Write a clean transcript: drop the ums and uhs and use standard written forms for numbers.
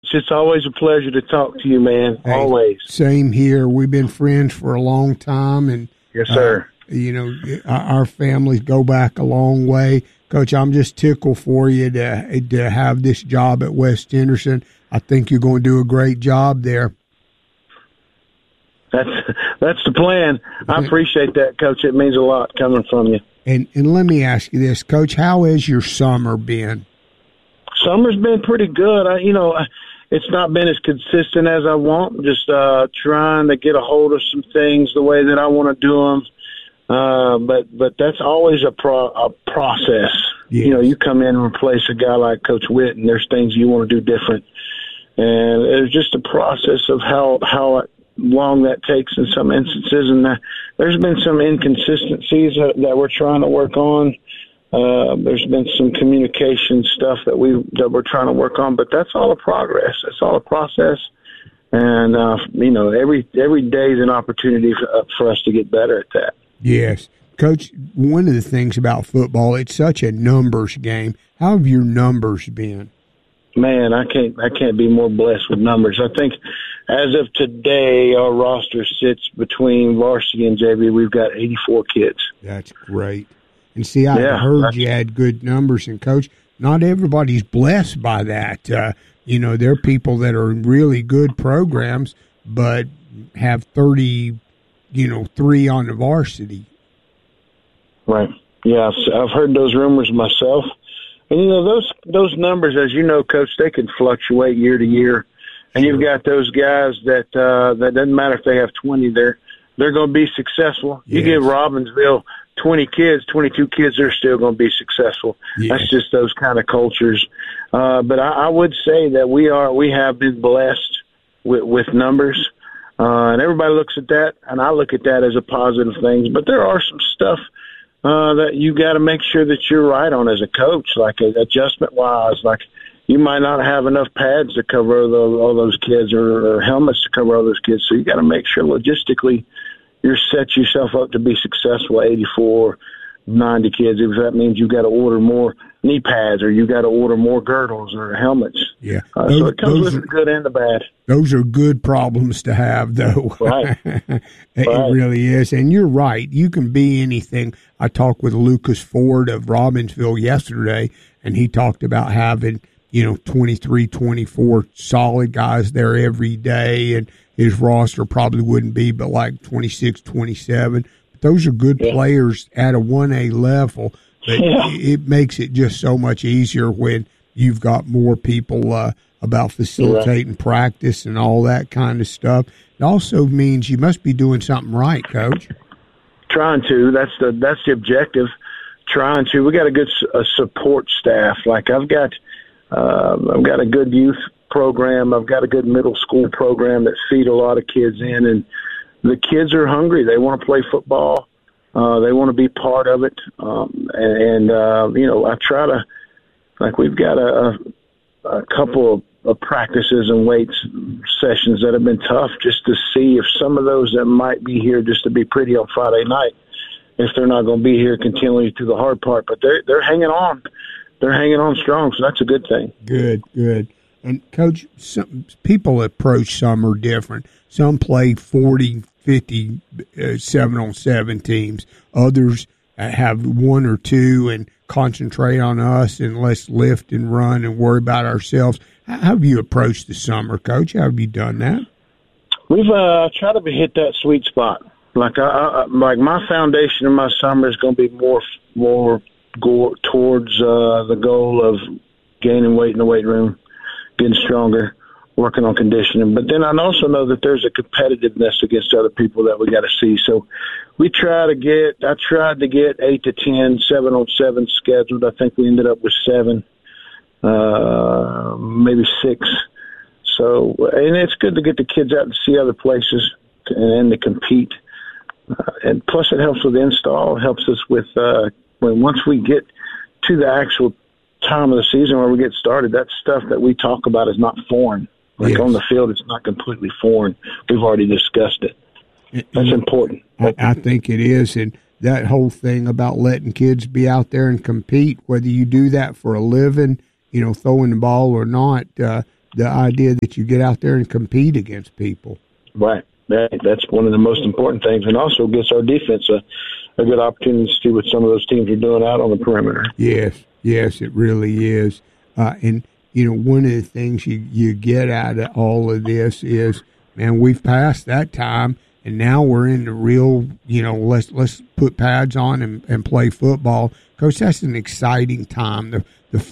It's just always a pleasure to talk to you, man. Hey, always. Same here. We've been friends for a long time, and yes, sir. Our families go back a long way. Coach, I'm just tickled for you to have this job at West Henderson. I think you're going to do a great job there. That's the plan. I appreciate that, Coach. It means a lot coming from you. And let me ask you this, Coach, how has your summer been? Summer's been pretty good. It's not been as consistent as I want. Just trying to get a hold of some things the way that I want to do them. But that's always a process. Yes. You come in and replace a guy like Coach Witt, and there's things you want to do different. And it's just a process of how long that takes in some instances. And there's been some inconsistencies that we're trying to work on. There's been some communication stuff that we're trying to work on, but that's all a progress. That's all a process. And, every day is an opportunity for us to get better at that. Yes. Coach, one of the things about football, it's such a numbers game. How have your numbers been? Man, I can't be more blessed with numbers. I think as of today, our roster sits between varsity and JV. We've got 84 kids. That's great. And see, I heard you had good numbers, and Coach, not everybody's blessed by that. There are people that are in really good programs, but have 3 on the varsity. Right. Yeah, I've heard those rumors myself. And, those numbers, as you know, Coach, they can fluctuate year to year. And you've got those guys that doesn't matter if they have 20, they're going to be successful. Yes. You give Robbinsville 20 kids, 22 kids, they're still going to be successful. Yes. That's just those kind of cultures. But I would say that we have been blessed with numbers. And everybody looks at that, and I look at that as a positive thing. But there are some stuff that you got to make sure that you're right on as a coach, like adjustment-wise. Like you might not have enough pads to cover all those kids or helmets to cover all those kids. So you got to make sure logistically you're set yourself up to be successful, 84, 90 kids. If that means you got to order more knee pads or you got to order more girdles or helmets. Yeah. So it comes with the good and the bad. Those are good problems to have, though. Right. It really is. And you're right. You can be anything. I talked with Lucas Ford of Robbinsville yesterday, and he talked about having, 23, 24 solid guys there every day, and his roster probably wouldn't be but like 26, 27. But those are good players at a 1A level. But it makes it just so much easier when you've got more people about facilitating practice and all that kind of stuff. It also means you must be doing something right, Coach. Trying to. That's the objective. Trying to. We got a good support staff. Like I've got a good youth program. I've got a good middle school program that feed a lot of kids in, and the kids are hungry. They want to play football. They want to be part of it. I try to, like we've got a couple of practices and weights sessions that have been tough just to see if some of those that might be here just to be pretty on Friday night, if they're not going to be here continually through the hard part, but they're hanging on. They're hanging on strong, so that's a good thing. Good. And, Coach, some people approach summer different. Some play 40, 50, 7-on-7 teams. Others have 1 or 2 and concentrate on us and let's lift and run and worry about ourselves. How have you approached the summer, Coach? How have you done that? We've tried to hit that sweet spot. Like like my foundation in my summer is going to be more towards the goal of gaining weight in the weight room, getting stronger, working on conditioning. But then I also know that there's a competitiveness against other people that we got to see. So I tried to get 8 to 10, 7-on-7 scheduled. I think we ended up with 7, maybe 6. So, and it's good to get the kids out and see other places and to compete. And plus it helps with install. It helps us with, once we get to the actual time of the season where we get started, that stuff that we talk about is not foreign. Like on the field, it's not completely foreign. We've already discussed it. That's important. I think it is. And that whole thing about letting kids be out there and compete, whether you do that for a living, throwing the ball or not, the idea that you get out there and compete against people. Right. That's one of the most important things, and also gives our defense a good opportunity to see what some of those teams are doing out on the perimeter. Yes, it really is. And, one of the things you get out of all of this is, man, we've passed that time, and now we're in the real, let's put pads on and play football. Coach, that's an exciting time. The